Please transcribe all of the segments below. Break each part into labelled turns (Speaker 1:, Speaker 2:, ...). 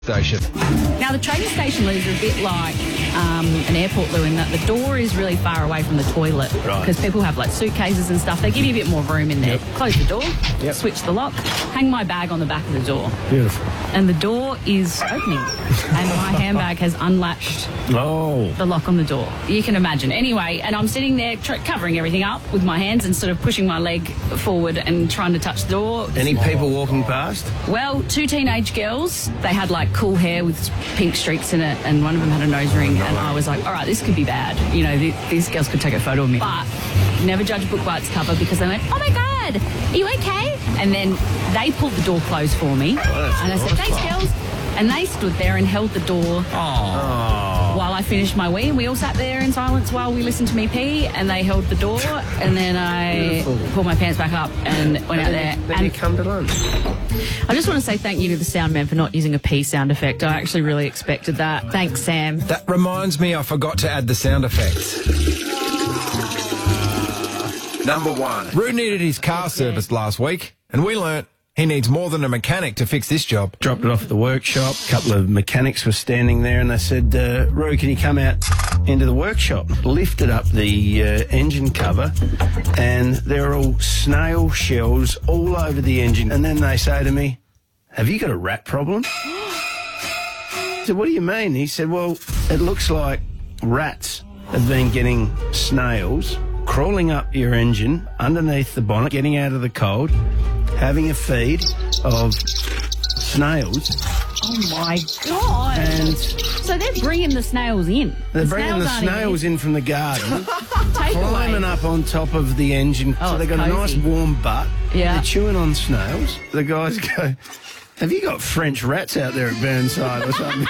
Speaker 1: Station.
Speaker 2: Now, the train station is a bit like an airport, Lou, in that the door is really far away from the toilet because people have like suitcases and stuff. They give you a bit more room in there. Close the door, switch the lock, hang my bag on the back of the door.
Speaker 3: Beautiful.
Speaker 2: And the door is opening and my handbag has unlatched the lock on the door. You can imagine. Anyway, and I'm sitting there covering everything up with my hands and sort of pushing my leg forward and trying to touch the door.
Speaker 3: Any people walking past?
Speaker 2: Well, two teenage girls, they had like cool hair with pink streaks in it and one of them had a nose ring and I was like, all right, this could be bad. You know, these girls could take a photo of me. But never judge a book by its cover because they went, oh my God, are you okay? And then they pulled the door closed for me. And I said, thanks, girls. And they stood there and held the door while I finished my wee. And we all sat there in silence while we listened to me pee. And they held the door. And then I pulled my pants back up and went out there.
Speaker 3: Then you come to lunch.
Speaker 2: I just want to say thank you to the sound man for not using a pee sound effect. I actually really expected that. Thanks, Sam.
Speaker 1: That reminds me, I forgot to add the sound effects. Number 1. Roo needed his car serviced last week, and we learnt he needs more than a mechanic to fix this job.
Speaker 3: Dropped it off at the workshop. A couple of mechanics were standing there and they said, Roo, can you come out into the workshop? Lifted up the engine cover and there are all snail shells all over the engine. And then they say to me, have you got a rat problem? I said, what do you mean? He said, well, it looks like rats have been getting snails, crawling up your engine, underneath the bonnet, getting out of the cold, having a feed of snails.
Speaker 2: Oh, my God.
Speaker 3: And
Speaker 2: so they're bringing the snails in.
Speaker 3: they're bringing the snails in from the garden, climbing up on top of the engine.
Speaker 2: Oh,
Speaker 3: so they've got
Speaker 2: cozy.
Speaker 3: a nice warm butt.
Speaker 2: Yeah.
Speaker 3: They're chewing on snails. The guys go, have you got French rats out there at Burnside or something?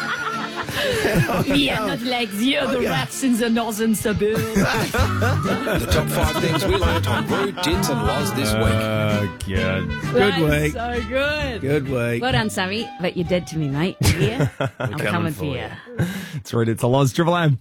Speaker 2: Yeah, not like the other rats in the northern suburbs.
Speaker 1: The top 5 things we learnt on Roo, Dits and Loz this week.
Speaker 3: God. Good week.
Speaker 2: So good.
Speaker 3: Good week.
Speaker 2: Well done, Sammy. But you're dead to me, mate. Yeah, I'm coming for you.
Speaker 4: It's Roo, Dits and Loz, Triple M.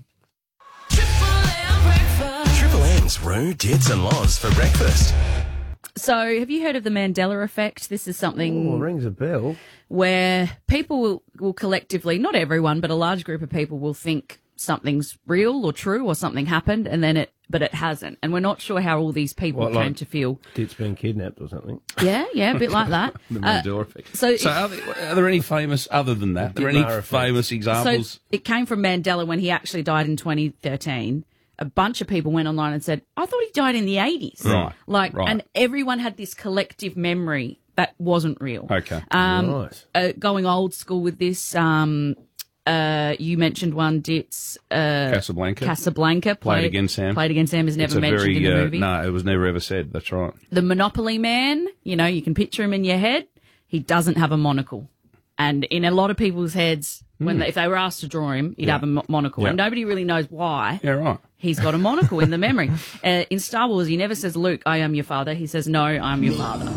Speaker 5: Triple M's Roo, Dits and Loz for breakfast.
Speaker 2: So, have you heard of the Mandela effect? This is something
Speaker 3: Rings a bell.
Speaker 2: where people will collectively, not everyone, but a large group of people will think something's real or true or something happened, and then it hasn't. And we're not sure how all these people came to feel.
Speaker 3: Dit's been kidnapped or something.
Speaker 2: Yeah, a bit like that.
Speaker 6: The Mandela effect.
Speaker 2: So
Speaker 6: are there any famous, other than that, are there any famous examples?
Speaker 2: So it came from Mandela when he actually died in 2013. A bunch of people went online and said, I thought he died in the 80s.
Speaker 6: Right.
Speaker 2: And everyone had this collective memory that wasn't real.
Speaker 6: Okay.
Speaker 2: Going old school with this, you mentioned one, Dits. Casablanca.
Speaker 6: Played Against Sam.
Speaker 2: Played Against Sam is never mentioned in the movie.
Speaker 6: No, it was never ever said. That's right.
Speaker 2: The Monopoly Man, you know, you can picture him in your head. He doesn't have a monocle. And in a lot of people's heads, if they were asked to draw him, he'd have a monocle.
Speaker 6: Yeah.
Speaker 2: And nobody really knows why.
Speaker 6: Yeah, right.
Speaker 2: He's got a monocle in the memory. In Star Wars, he never says, Luke, I am your father. He says, no, I'm your father.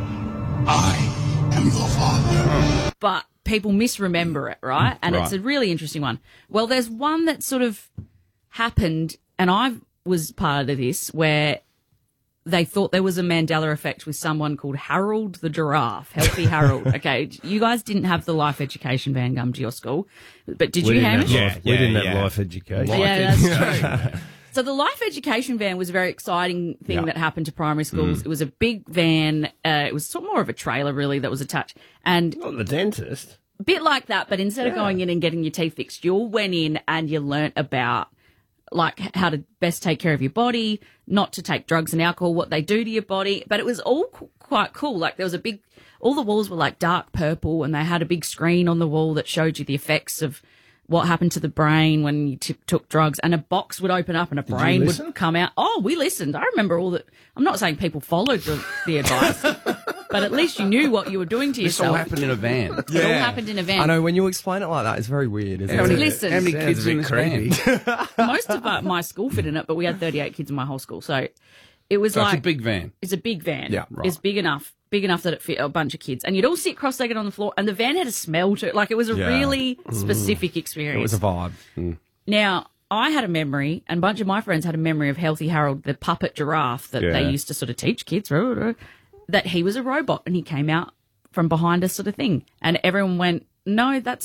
Speaker 7: I am your father.
Speaker 2: But people misremember it, right? And it's a really interesting one. Well, there's one that sort of happened, and I was part of this, where they thought there was a Mandela effect with someone called Harold the giraffe, Healthy Harold. Okay, you guys didn't have the life education van come to your school, but did you, Hamish?
Speaker 3: We didn't have life education.
Speaker 2: Yeah, that's true. So the life education van was a very exciting thing that happened to primary schools. It was a big van. It was sort of more of a trailer, really, that was attached. And
Speaker 3: Not the dentist.
Speaker 2: a bit like that, but instead of going in and getting your teeth fixed, you all went in and you learnt about like how to best take care of your body, not to take drugs and alcohol, what they do to your body. But it was all quite cool. Like there was all the walls were like dark purple and they had a big screen on the wall that showed you the effects of what happened to the brain when you took drugs, and a box would open up and a brain would come out. Oh, we listened. I remember all that. I'm not saying people followed the advice, but at least you knew what you were doing to
Speaker 6: This
Speaker 2: yourself.
Speaker 6: all happened in a van.
Speaker 2: It all happened in a van.
Speaker 4: I know, when you explain it like that, it's very weird, isn't it?
Speaker 2: Listen,
Speaker 6: How many kids in this van?
Speaker 2: most of my school fit in it, but we had 38 kids in my whole school. So it was
Speaker 6: So
Speaker 2: like...
Speaker 6: it's a big van.
Speaker 2: It's a big van.
Speaker 4: Yeah, right.
Speaker 2: It's big enough that it fit a bunch of kids. And you'd all sit cross-legged on the floor, and the van had a smell to it. Like, it was a really specific experience.
Speaker 4: It was a vibe.
Speaker 2: Now, I had a memory, and a bunch of my friends had a memory of Healthy Harold, the puppet giraffe that they used to sort of teach kids, that he was a robot, and he came out from behind us sort of thing. And everyone went, No, that's